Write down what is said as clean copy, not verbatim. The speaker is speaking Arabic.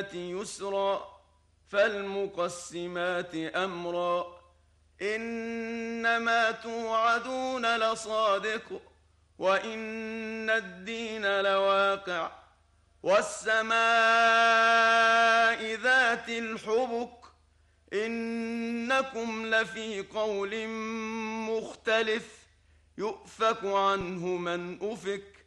يسرا فالمقسمات أمرا إنما توعدون لصادق وإن الدين لواقع والسماء ذات الحبك إنكم لفي قول مختلف يؤفك عنه من أفك